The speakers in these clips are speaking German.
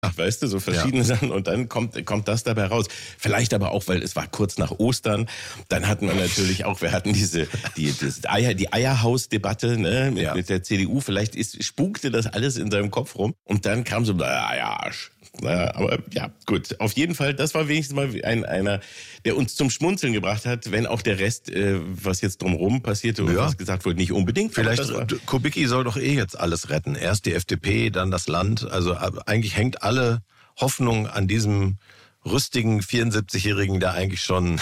weißt du, so verschiedene Sachen und dann kommt das dabei raus. Vielleicht aber auch, weil es war kurz nach Ostern, dann hatten wir natürlich auch, wir hatten die Eierhausdebatte, ne, mit der CDU, vielleicht spukte das alles in seinem Kopf rum und dann kam so, aber ja, gut, auf jeden Fall, das war wenigstens mal einer, der uns zum Schmunzeln gebracht hat, wenn auch der Rest, was jetzt drumherum passierte und was gesagt wurde, nicht unbedingt. Vielleicht, Kubicki soll doch jetzt alles retten. Erst die FDP, dann das Land. Also eigentlich hängt alle Hoffnung an diesem rüstigen 74-Jährigen, der eigentlich schon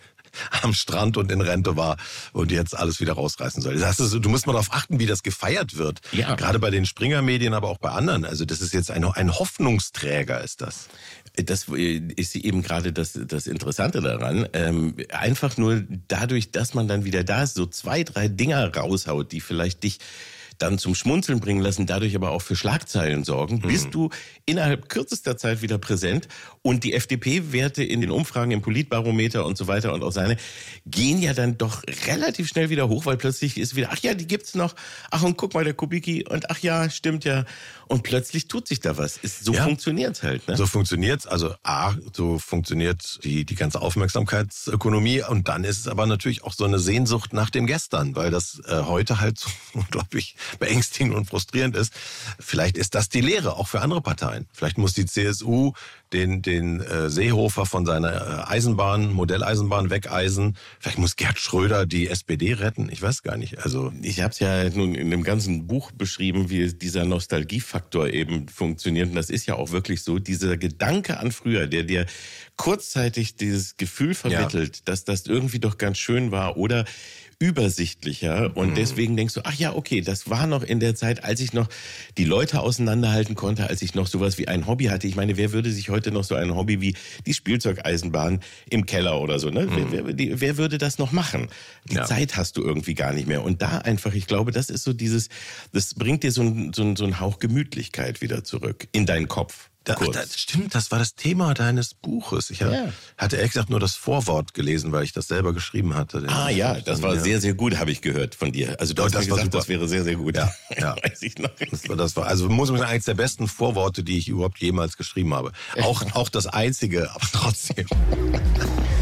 am Strand und in Rente war und jetzt alles wieder rausreißen soll. Das heißt, du musst mal darauf achten, wie das gefeiert wird. Ja. Gerade bei den Springer-Medien, aber auch bei anderen. Also das ist jetzt ein Hoffnungsträger, ist das. Das ist eben gerade das Interessante daran. Einfach nur dadurch, dass man dann wieder da ist, so 2, 3 Dinger raushaut, die vielleicht dich dann zum Schmunzeln bringen lassen, dadurch aber auch für Schlagzeilen sorgen, bist du innerhalb kürzester Zeit wieder präsent und die FDP-Werte in den Umfragen im Politbarometer und so weiter und auch seine gehen ja dann doch relativ schnell wieder hoch, weil plötzlich ist wieder, ach ja, die gibt's noch, ach und guck mal, der Kubicki und ach ja, stimmt ja und plötzlich tut sich da was. So funktioniert's halt. Ne? So funktioniert's, also so funktioniert die ganze Aufmerksamkeitsökonomie und dann ist es aber natürlich auch so eine Sehnsucht nach dem Gestern, weil das heute halt so unglaublich beängstigend und frustrierend ist. Vielleicht ist das die Lehre, auch für andere Parteien. Vielleicht muss die CSU den Seehofer von seiner Modelleisenbahn wegeisen. Vielleicht muss Gerd Schröder die SPD retten. Ich weiß gar nicht. Also ich habe es ja nun in dem ganzen Buch beschrieben, wie dieser Nostalgiefaktor eben funktioniert. Und das ist ja auch wirklich so, dieser Gedanke an früher, der dir kurzzeitig dieses Gefühl vermittelt, dass das irgendwie doch ganz schön war oder übersichtlicher und deswegen denkst du, ach ja, okay, das war noch in der Zeit, als ich noch die Leute auseinanderhalten konnte, als ich noch sowas wie ein Hobby hatte. Ich meine, wer würde sich heute noch so ein Hobby wie die Spielzeugeisenbahn im Keller oder so, ne? Wer würde das noch machen? Die Zeit hast du irgendwie gar nicht mehr. Und da einfach, ich glaube, das ist so das bringt dir so ein Hauch Gemütlichkeit wieder zurück in deinen Kopf. Das stimmt, das war das Thema deines Buches. Ich hatte ehrlich gesagt nur das Vorwort gelesen, weil ich das selber geschrieben hatte. Das war sehr, sehr gut, habe ich gehört von dir. Also du hast mir gesagt, das wäre sehr, sehr gut. Ja. Weiß ich noch. Das war also muss man sagen, eines der besten Vorworte, die ich überhaupt jemals geschrieben habe. Auch das einzige, aber trotzdem.